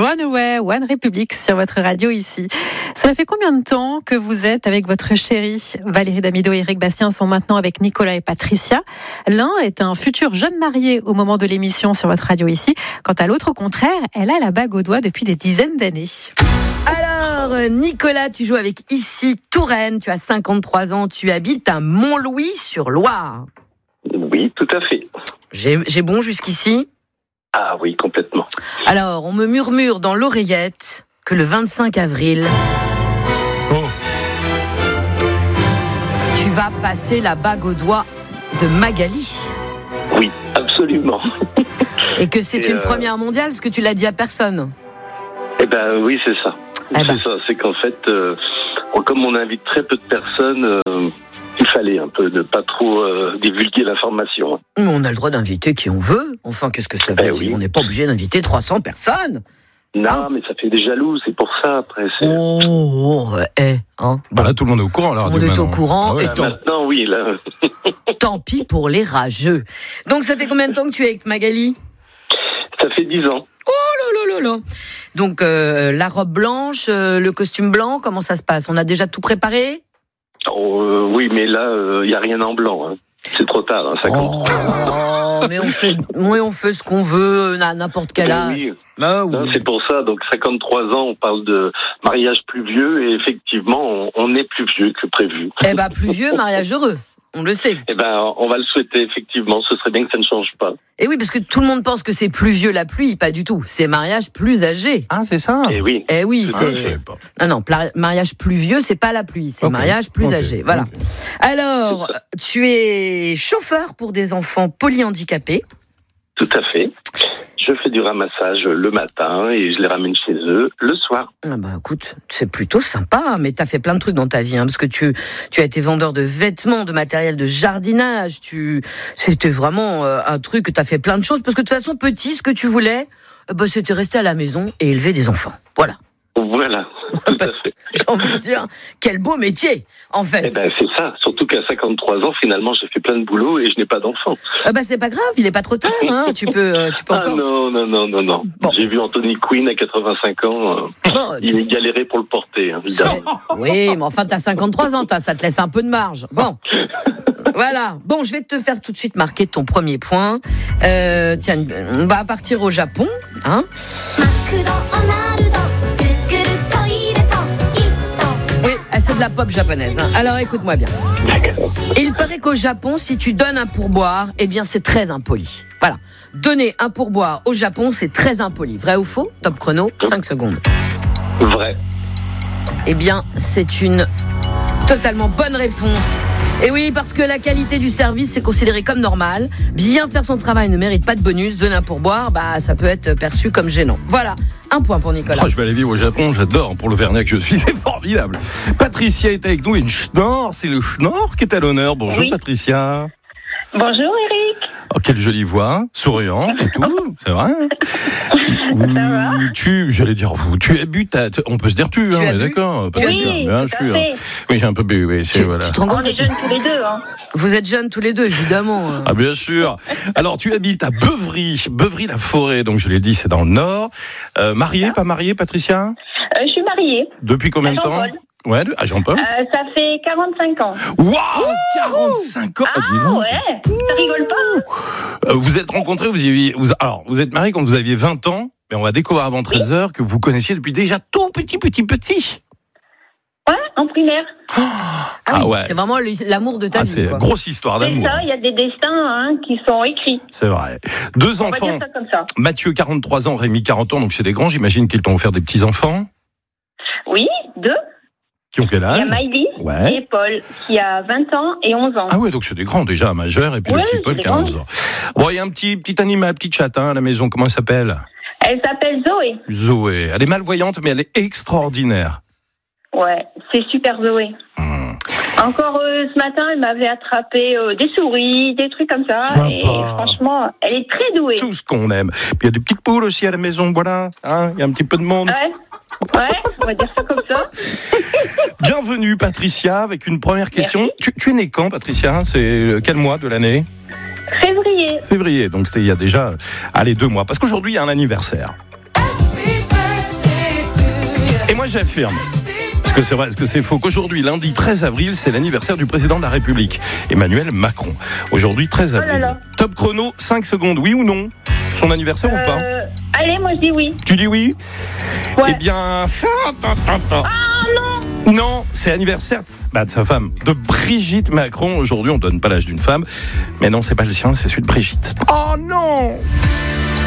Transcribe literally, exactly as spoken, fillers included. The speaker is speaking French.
Runaway, One Republic sur votre radio ici. Ça fait combien de temps que vous êtes avec votre chérie? Valérie Damido et Eric Bastien sont maintenant avec Nicolas et Patricia. L'un est un futur jeune marié au moment de l'émission sur votre radio ici. Quant à l'autre, au contraire, elle a la bague au doigt depuis des dizaines d'années. Alors, Nicolas, tu joues avec Ici Touraine, tu as cinquante-trois ans, tu habites à Montlouis-sur-Loire. Oui, tout à fait. J'ai, j'ai bon jusqu'ici? Ah oui, complètement. Alors, on me murmure dans l'oreillette que le vingt-cinq avril, Oh, tu vas passer la bague au doigt de Magali. Oui, absolument. Et que c'est Et une euh... première mondiale, parce que tu l'as dit à personne. Eh ben oui, c'est ça. Eh c'est ben. ça. C'est qu'en fait, euh, comme on invite très peu de personnes, euh, il fallait un peu ne pas trop euh, divulguer l'information. Mais on a le droit d'inviter qui on veut. Enfin, qu'est-ce que ça veut Eh dire? oui. On n'est pas obligé d'inviter trois cents personnes. Non, Ah. mais ça fait des jaloux, c'est pour ça après. C'est... Oh, oh, eh, hein. bah là tout le monde est au courant. Tout le monde est au courant. Ah ouais. Et Ah, tant, maintenant, oui, là. tant pis pour les rageux. Donc, ça fait combien de temps que tu es avec Magali? Ça fait dix ans. Oh là là là. Donc, euh, la robe blanche, euh, le costume blanc, comment ça se passe? On a déjà tout préparé? Oh, euh, oui, mais là, il euh, n'y a rien en blanc. Hein. C'est trop tard, hein, ça compte. Oh, mais on fait, oui, on fait ce qu'on veut à n'importe quel Mais âge. oui. Ah, oui. Non, c'est pour ça, donc cinquante-trois ans, on parle de mariage plus vieux, et effectivement, on, on est plus vieux que prévu. Eh ben, plus vieux, mariage heureux. On le sait. Eh ben, on va le souhaiter, effectivement. Ce serait bien que ça ne change pas. Et oui, parce que tout le monde pense que c'est plus vieux la pluie, pas du tout. C'est mariage plus âgé. Ah, c'est ça. Eh oui. Eh oui, Ah, c'est. je savais pas. Non, non, pla- mariage plus vieux, c'est pas la pluie, c'est Ok. mariage plus Ok. âgé. Voilà. Ok. Alors, tu es chauffeur pour des enfants polyhandicapés. Tout à fait. Je fais du ramassage le matin et je les ramène chez eux le soir. Ah bah écoute, c'est plutôt sympa, mais t'as fait plein de trucs dans ta vie, hein, parce que tu, tu as été vendeur de vêtements, de matériel de jardinage, tu, c'était vraiment euh, un truc que t'as fait plein de choses, parce que de toute façon, petit, ce que tu voulais, euh, bah, c'était rester à la maison et élever des enfants. Voilà. Voilà, tout à fait. J'ai envie de dire, quel beau métier, en fait. Eh ben, c'est ça. Surtout qu'à cinquante-trois ans, finalement, j'ai fait plein de boulot et je n'ai pas d'enfant. Ah bah c'est pas grave, il est pas trop tard, hein, tu peux, euh, tu peux Ah encore... non, non, non, non, non. Bon. J'ai vu Anthony Quinn à quatre-vingt-cinq ans. euh, Bon, il tu- est galéré pour le porter, hein, évidemment. Oui, mais enfin, t'as cinquante-trois ans, t'as, ça te laisse un peu de marge. Bon. Voilà. Bon, je vais te faire tout de suite marquer ton premier point. Euh, tiens, on va partir au Japon, hein. Oui, c'est de la pop japonaise, hein. Alors, écoute-moi bien. Il paraît qu'au Japon, si tu donnes un pourboire, eh bien, c'est très impoli. Voilà. Donner un pourboire au Japon, c'est très impoli. Vrai ou faux? Top chrono, cinq secondes. Vrai. Eh bien, c'est une totalement bonne réponse. Et oui, parce que la qualité du service, c'est considéré comme normal. Bien faire son travail ne mérite pas de bonus. Donner un pourboire, bah, ça peut être perçu comme gênant. Voilà, un point pour Nicolas. Oh, je vais aller vivre au Japon, j'adore, pour l'Auvergnat que je suis, c'est formidable. Patricia est avec nous, et une Schnorr, c'est le Schnorr qui est à l'honneur. Bonjour Oui. Patricia. Bonjour Eric. Oh, quelle jolie voix, souriante et tout, c'est vrai. Vous, va tu, j'allais dire vous, tu habites à, on peut se dire tu, Tu hein, as on est bu d'accord. Oui, Patricia, bien tout à sûr. fait. Oui, j'ai un peu bu, oui, c'est Tu, voilà. tu te rends On compte? est jeunes tous les deux, hein. Vous êtes jeunes tous les deux, évidemment. Ah bien sûr. Alors tu habites à Beuvry, Beuvry-la-Forêt, donc je l'ai dit, c'est dans le Nord. Euh, mariée, pas mariée, Patricia? Euh, je suis mariée. Depuis combien de À temps? Jean-Paul. Ouais, à Jean-Paul. Euh, ça fait quarante-cinq ans. Waouh, quarante-cinq ans. Ah dis donc. ouais, ça rigole pas. Euh, vous êtes rencontrés, vous y aviez, vous, alors vous êtes mariés quand vous aviez vingt ans, mais on va découvrir avant treize heures que vous connaissiez depuis déjà tout petit, petit, petit. Ouais, en primaire. Ah, Ah oui, ouais. c'est vraiment le- l'amour de ta Ah, vie. c'est quoi. grosse histoire C'est d'amour. ça, il y a des destins hein, qui sont écrits. C'est vrai. Deux On va enfants. dire ça comme ça. Mathieu, quarante-trois ans, Rémi, quarante ans, donc c'est des grands. J'imagine qu'ils t'ont offert des petits-enfants. Oui, deux. Qui ont quel Il y âge? a Maïli Ouais. et Paul qui a vingt ans et onze ans. Ah ouais, donc c'est des grands déjà, un majeur, et puis Ouais, le petit Paul c'est qui a des onze ans. Bon, il y a un petit, petit animal, petit chatin à la maison, comment elle s'appelle? Elle s'appelle Zoé. Zoé. Elle est malvoyante, mais elle est extraordinaire. Ouais, c'est super Zoé. Hmm. Encore euh, ce matin, elle m'avait attrapé euh, des souris, des trucs comme ça. Sympa. Et franchement, elle est très douée. Tout ce qu'on aime. Puis il y a des petites poules aussi à la maison, voilà. Hein, il y a un petit peu de monde. Ouais, ouais, on va dire ça comme ça. Bienvenue Patricia, avec une première question. Tu, tu es née quand, Patricia? C'est quel mois de l'année? Février. Février, donc c'était il y a déjà, allez, deux mois. Parce qu'aujourd'hui, il y a un anniversaire. Et moi j'affirme, est-ce que c'est vrai, est-ce que c'est faux, qu'aujourd'hui, lundi treize avril, c'est l'anniversaire du président de la République, Emmanuel Macron. Aujourd'hui treize avril. Oh là là. Top chrono, cinq secondes, oui ou non? Son anniversaire Euh, ou pas? allez, moi je dis oui. Tu dis oui? Ouais. Eh bien... Ah non. Non, c'est l'anniversaire bah, de sa femme, de Brigitte Macron. Aujourd'hui, on ne donne pas l'âge d'une femme. Mais non, c'est pas le sien, c'est celui de Brigitte. Oh non!